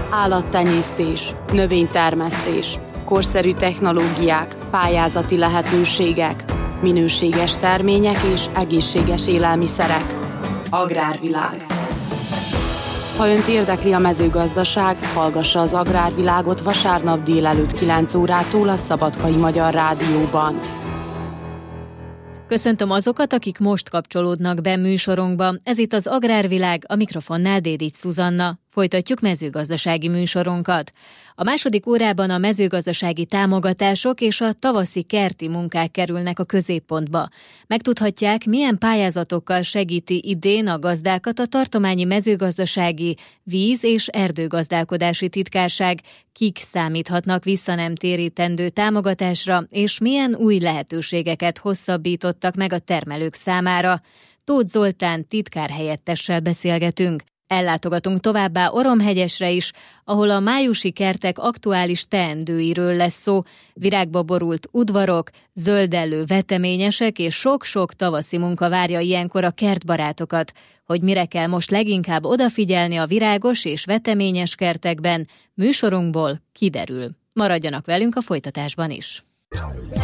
Állattenyésztés, növénytermesztés, korszerű technológiák, pályázati lehetőségek, minőséges termények és egészséges élelmiszerek. Agrárvilág. Ha önt érdekli a mezőgazdaság, hallgassa az Agrárvilágot vasárnap délelőtt 9 órától a Szabadkai Magyar Rádióban. Köszöntöm azokat, akik most kapcsolódnak be műsorunkba. Ez itt az Agrárvilág, a mikrofonnál Dédics Zuzanna. Folytatjuk mezőgazdasági műsorunkat. A második órában a mezőgazdasági támogatások és a tavaszi kerti munkák kerülnek a középpontba. Megtudhatják, milyen pályázatokkal segíti idén a gazdákat a Tartományi Mezőgazdasági Víz- és Erdőgazdálkodási Titkárság, kik számíthatnak visszanemtérítendő támogatásra, és milyen új lehetőségeket hosszabbítottak meg a termelők számára. Tóth Zoltán titkárhelyettessel beszélgetünk. Ellátogatunk továbbá Oromhegyesre is, ahol a májusi kertek aktuális teendőiről lesz szó. Virágba borult udvarok, zöldellő veteményesek és sok-sok tavaszi munka várja ilyenkor a kertbarátokat. Hogy mire kell most leginkább odafigyelni a virágos és veteményes kertekben, műsorunkból kiderül. Maradjanak velünk a folytatásban is.